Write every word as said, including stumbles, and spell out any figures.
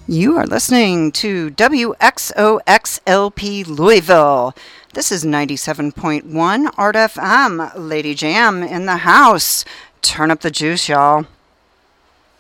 You are listening to W X O X L P Louisville. This is ninety-seven point one Art F M. Lady Jam in the house. Turn up the juice, y'all.